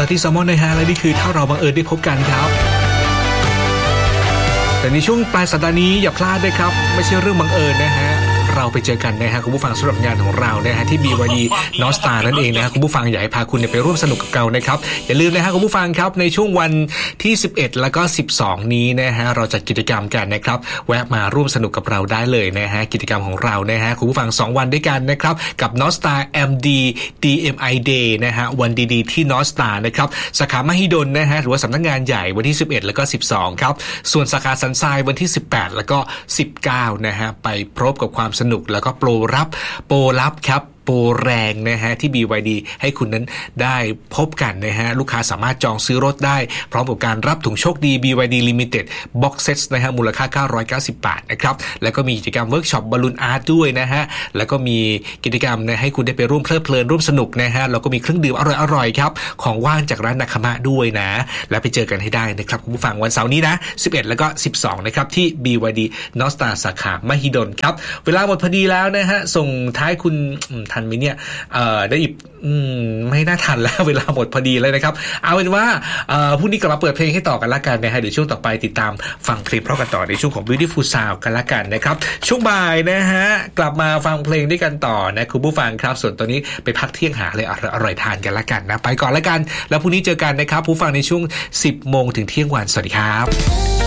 วัสดีแซลมอนนะฮะและนี่คือถ้าเราบังเอิญได้พบกันครับแต่ในช่วงปลายสัปดาห์นี้อย่าพลาดด้วยครับไม่ใช่เรื่องบังเอิญนะฮะเราไปเจอกันนะฮะคุณผู้ฟังสำหรับงานของเรานะฮะที่ BYD North Star นั่นเองนะฮะคุณผู้ฟังอยากให้พาคุณไปร่วมสนุกกับเรานะครับอย่าลืมนะฮะคุณผู้ฟังครับในช่วงวันที่11แล้วก็12นี้นะฮะเราจัดกิจกรรมกันนะครับแวะมาร่วมสนุกกับเราได้เลยนะฮะกิจกรรมของเรานะฮะคุณผู้ฟัง2วันด้วยกันนะครับกับ North Star MD DMI Day นะฮะวันดีๆที่ North Star นะครับสาขามหิดลนะฮะหรือว่าสำนักงานใหญ่วันที่11แล้วก็12ครับส่วนสาขาสันทรายวันที่18แล้วก็19นะฮะไปพบกับความสนุกแล้วก็โปรลับครับโปรแรงนะฮะที่ BYD ให้คุณนั้นได้พบกันนะฮะลูกค้าสามารถจองซื้อรถได้พร้อมกับการรับถุงโชคดี BYD Limited Box Set นะฮะมูลค่า990 บาทนะครับแล้วก็มีกิจกรรมเวิร์กช็อปบอลลูนอาร์ตด้วยนะฮะแล้วก็มีกิจกรรมนะให้คุณได้ไปร่วมเพลิดเพลินร่วมสนุกนะฮะแล้วก็มีเครื่องดื่มอร่อยๆครับของว่างจากร้านนาคามะด้วยนะและไปเจอกันให้ได้นะครับคุณผู้ฟังวันเสาร์นี้นะ11แล้วก็12นะครับที่ BYD North Star สาขามหิดลครับเวลาหมดพอดีแล้วนะฮะส่งท้ายคุณทันไหมเนี่ยได้อีกไม่น่าทันแล้วเวลาหมดพอดีเลยนะครับเอาเป็นว่าพรุ่งนี้กลับมาเปิดเพลงให้ต่อกันละกันนะฮะเดี๋ยวช่วงต่อไปติดตามฟังเพลงเพราะกันต่อในช่วงของ Beautiful Sound กันละกันนะครับช่วงบ่ายนะฮะกลับมาฟังเพลงด้วยกันต่อนะคุณผู้ฟังครับส่วนตอนนี้ไปพักเที่ยงหาอะไรอร่อยทานกันละกันนะไปก่อนละกันแล้วพรุ่งนี้เจอกันนะครับผู้ฟังในช่วง 10 โมงถึงเที่ยงวันสวัสดีครับ